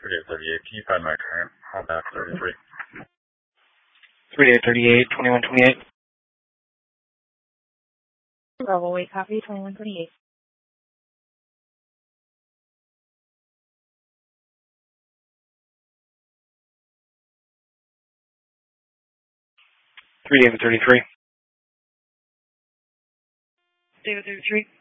3838, can you find my current Honda F33? 3838, 2128. Bravo, wait, copy, 2128. David 33. David 33.